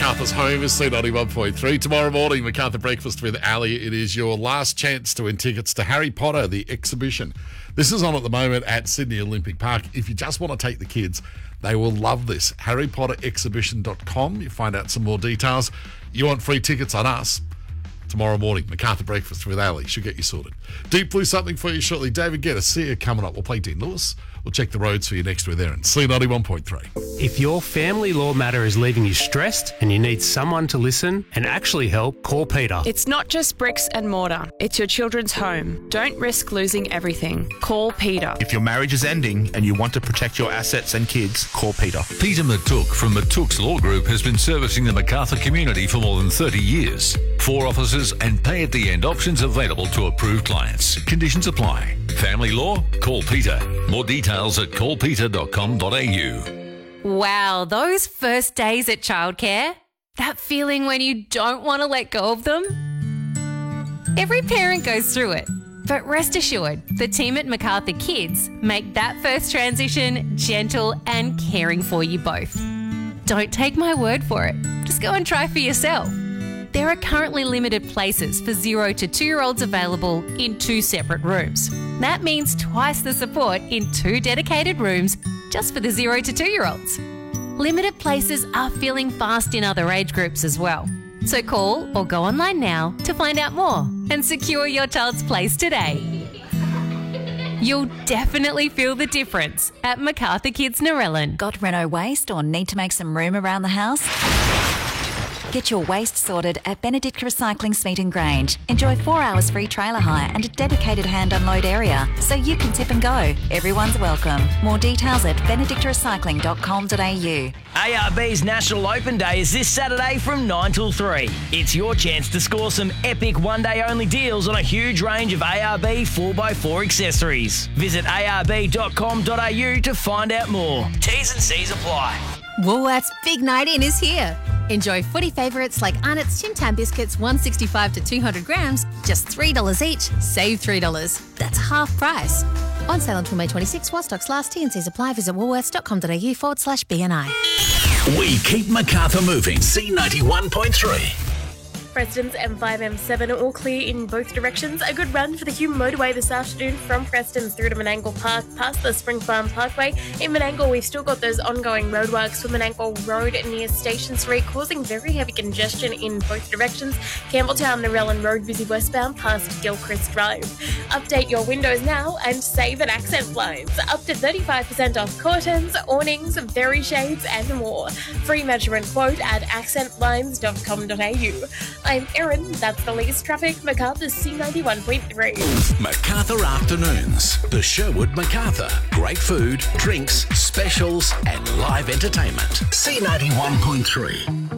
Macarthur's home is C91.3. Tomorrow morning, Macarthur Breakfast with Ali. It is your last chance to win tickets to Harry Potter, the exhibition. This is on at the moment at Sydney Olympic Park. If you just want to take the kids, they will love this. HarryPotterExhibition.com. You find out some more details. You want free tickets on us? Tomorrow morning, Macarthur Breakfast with Ali should get you sorted. Deep Blue, something for you shortly. David Guetta, see you coming up. We'll play Dean Lewis. We'll check the roads for you next with Aaron. C91.3. If your family law matter is leaving you stressed and you need someone to listen and actually help, call Peter. It's not just bricks and mortar. It's your children's home. Don't risk losing everything. Call Peter. If your marriage is ending and you want to protect your assets and kids, call Peter. Peter Matuk from Matuk's Law Group has been servicing the Macarthur community for more than 30 years. 4 offices and pay-at-the-end options available to approved clients. Conditions apply. Family law? Call Peter. More details at callpeter.com.au. Wow, those first days at childcare? That feeling when you don't want to let go of them? Every parent goes through it. But rest assured, the team at Macarthur Kids make that first transition gentle and caring for you both. Don't take my word for it. Just go and try for yourself. There are currently limited places for 0 to 2-year-olds available in 2 separate rooms. That means twice the support in 2 dedicated rooms just for the 0 to 2-year-olds. Limited places are filling fast in other age groups as well. So call or go online now to find out more and secure your child's place today. You'll definitely feel the difference at Macarthur Kids Narellan. Got Renault waste or need to make some room around the house? Get your waste sorted at Benedict Recycling Smeaton Grange. Enjoy 4 hours free trailer hire and a dedicated hand unload area so you can tip and go. Everyone's welcome. More details at benedictrecycling.com.au. ARB's National Open Day is this Saturday from 9 till 3. It's your chance to score some epic one-day-only deals on a huge range of ARB 4x4 accessories. Visit arb.com.au to find out more. T's and C's apply. Woolworths Big Night In is here. Enjoy footy favourites like Arnott's Tim Tam biscuits, 165 to 200 grams, just $3 each. Save $3. That's half price. On sale until May 26, while stocks last. T&Cs apply. Visit woolworths.com.au/BNI. We keep Macarthur moving. C91.3. Preston's M5, M7 all clear in both directions. A good run for the Hume motorway this afternoon from Preston's through to Menangle Park, past the Spring Farm Parkway. In Menangle, we've still got those ongoing roadworks for Menangle Road near Station Street, causing very heavy congestion in both directions. Campbelltown Narellan Road busy westbound past Gilchrist Drive. Update your windows now and save at Accent Blinds. Up to 35% off curtains, awnings, berry shades and more. Free measurement quote at accentblinds.com.au. I'm Erin, that's the latest traffic, Macarthur's C91.3. Macarthur Afternoons, the show at Macarthur. Great food, drinks, specials and live entertainment. C91.3.